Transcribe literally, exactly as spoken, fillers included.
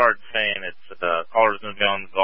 start saying it's uh, caller's going to be on